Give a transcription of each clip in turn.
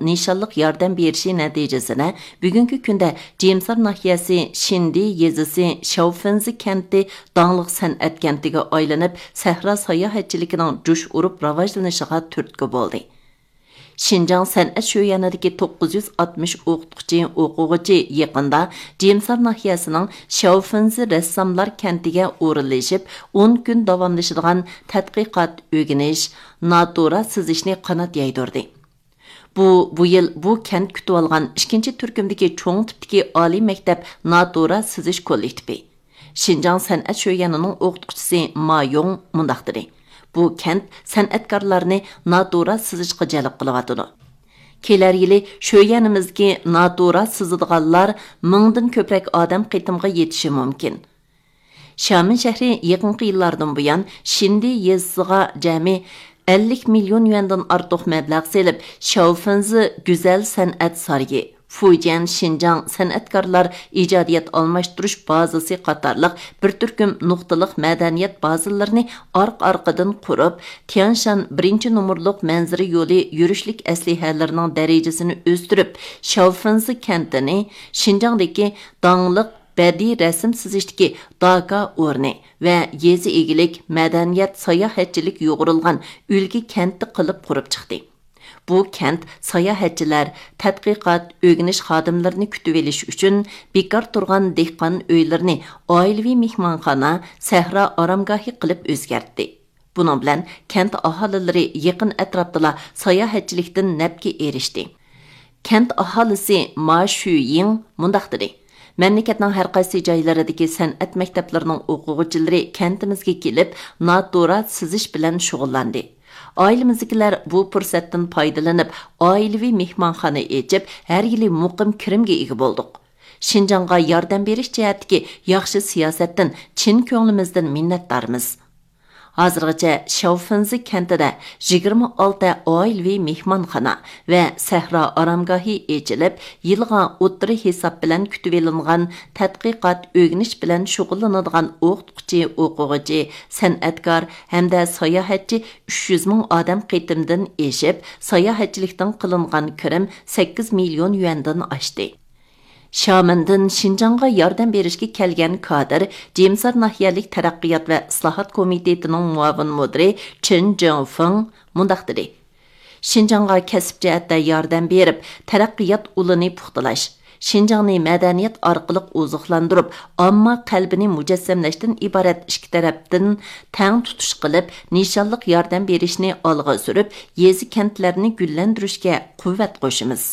nişanlıq yardım berişi nəticəsində bugünkü gündə Cemsar nahiyəsi Şindi yezisi Şaofenzi kenti dağlıq sənət kentiga aylanıb səhra sayohatçiligining jush urib rivojlanishiga turtki bo'ldi. Şinjan sənət şöyanidagi 960 o'qituvchi o'quvchi yaqinda Cemsar nahiyəsinin Şaofenzi rassamlar kentiga o'rinlashib 10 kun davomlashadigan tadqiqot o'rganish, natura sizishni qanot yaydirdi. Bu yıl bu kent kütüp algan 2. türkümdeki çoğun tipdeki Ali Mektep Natura Siziş Kollektivi. Şinjan Sənət Şöyanının o'qituvchisi Ma Yong mundaqdiri. Bu kent sənətkarlarını natura sizishga jalb qilyotidi. Kelar yili Şöyanimizga natura sizadiganlar 1000dan ko'proq odam qitimga yetishi mumkin. Şamin shahri yaqinqi yillardan buyon Shindi yezisiga jami 50 milyon yuandan ortiq mablag' selib, Şaofenzi güzel san'at sarayı, Fujian Şinjan san'atkorlar ijodiyat almashtirish bazasi qatorliq bir turkum nuqtaliq madaniyat bazalarini orqa-orqadan qurib, Tianshan 1-numurliq manzara yo'li yurishlik aslihalarining darajasini o'stirib, Şaofenzi kentini Şinjandagi dangliq badiiy rasm sizishdagi Daga o'rni va yezi egilik, madaniyat, sayohatchilik yo'g'rilgan ulgi kentni qilib qurib chiqdi. Bu kent sayohatchilar, tadqiqot, o'rganish xodimlarini kutib olish uchun bekor turgan dehqon uylarini oilaviy mehmonxona, sahro oromgohi qilib o'zgartdi. Buning bilan kent aholilari yaqin atrofda sayohatchilikdan nafga erishdi. Kent aholisi Ma Shuying mundaq dedi: Memleketning har qaysi joylaridagi san'at maktablarining o'quvchilari kentimizga kelib, natura sizish bilan shug'ullandi. Ailemizdagilar bu fursatdan foydalanib, oilaviy mehmonxona ochib, har yili muqim kirimga ega bo'ldik. Şinjanga yordam berish jihatdagi yaxshi siyosatdan chin ko'nglimizdan minnatdormiz. Hozirgacha Şaofenzi kentida 26 oilaviy mehmonxona va sahro oromgohi ochilib, yilga o'ttiri hisob bilan kutib olingan tadqiqot, o'rganish bilan shug'ullanadigan o'qituvchi, o'quvchi, san'atkor hamda sayohatchi 300 ming odam qitimdan eshib, sayohatchilikdan qilingan kirim 8 million yuandan oshdi. Şamindan Şinjanga yordam berishga kelgan kadr Cemsar nahiyalik taraqqiyot va islohot komitetining muavin mudiri Chen Jingfeng mundaq dedi: Şinjanga kasb jihatda yordam berib, taraqqiyot ulini puxtalash, Şinjangni madaniyat orqali oziqlantirib, ammo qalbini mujassamlashdan iborat ikki tarafdan tang tutish qilib, nishonliq yordam berishni olg'a surib, yezi kentlarni gullantirishga quvvat qo'shimiz.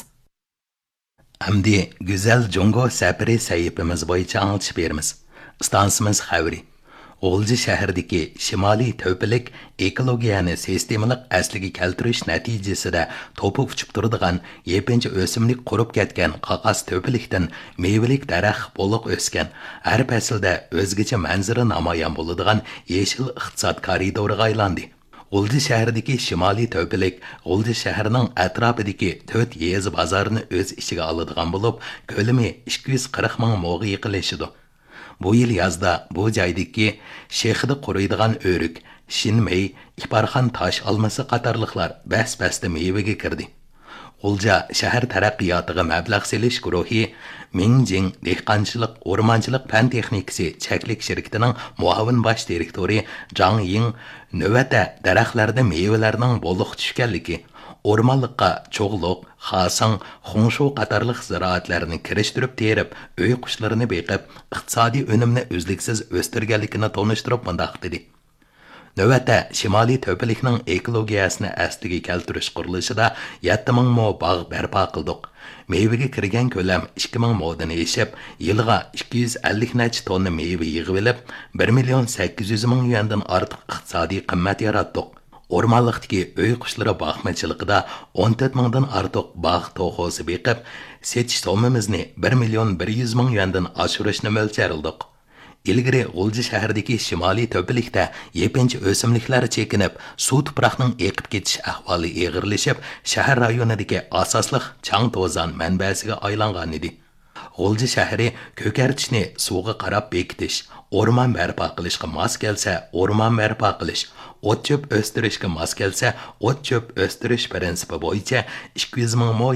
Hamdi güzel Jungo safari sayfimiz bo'yicha anglitib beramiz. Stansimiz xavri. G'ulji shahridagi shimoliy tövpilik ekologiyani sistemalik asliga keltirish natijasida to'pi uchib turadigan yepinchi o'simlik qurib ketgan qaqas tövpilikdan mevalik daraxt bo'liq o'sgan, har faslda o'zgacha manzara namoyon bo'ladigan yeshil iqtisod koridoriga aylandi. G'ulji shahridagi shimoliy tövpilik G'ulji shahrining atrofidagi 4 yezi bozorini o'z ichiga oladigan bo'lib, ko'lami 240 ming mo'g'i yiqilishidi. Bu yil yozda bu joydagi shehida quriydigan o'rik, shinmey, iparxon tosh olmasi qatorliqlar bas-basda mevaga kirdi. G'ulja shahar taraqqiyotiga mablag' selish guruhi Mingjing dehqonchilik, o'rmonchilik fan texnikasi cheklik shirkatining muavin bosh direktori Zhang Ying navbatda daraxtlarda mevalarning bo'liq tushganligi, o'rmonlikqa cho'g'liq, xasang, xunshu qatorliq ziroatlarni kirishtirib terib, uy qushlarini beqib, iqtisodiy unumni uzluksiz o'stirganligini tonishtirib mundaq dedi: Növətdə Şimali Tövpilikning ekologiyasini asliga keltirish qurilishida 7000 mo bog' barpo qildik. Mevaga kirgan ko'lam 2000 modan eshib, yilga 250 necha tonna meva yig'ib olib, 1,8 million yuandan ortiq iqtisodiy qimmat yaratdik. O'rmonlikdagi uy qushlari boqmachiligida 14 mingdan ortiq bog' to'g'osi beqib, setish so'mimizni 1,1 million yuandan oshirishni mo'ljaldik. İlgiri G'ulji shahridagi shimoliy tövpilikda yepinchi o'simliklar chekinib, suv tuproqning eqib ketish ahvoli og'irlashib, shahar rayonidagi asosliq chang to'zon manbasiga aylangan edi. G'ulji shahri ko'kartishni suvga qarab bekitish, o'rmon barpo qilishga mos kelsa, o'rmon barpo qilish, o't-cho'p o'stirishga mos kelsa, o't-cho'p o'stirish prinsipi bo'yicha 200 ming mo